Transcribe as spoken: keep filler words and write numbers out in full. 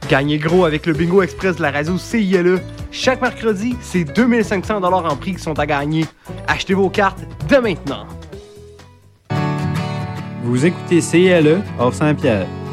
Gagnez gros avec le Bingo Express de la radio C I L E. Chaque mercredi, c'est deux mille cinq cents dollars en prix qui sont à gagner. Achetez vos cartes dès maintenant. Vous écoutez C I L E hors Saint-Pierre.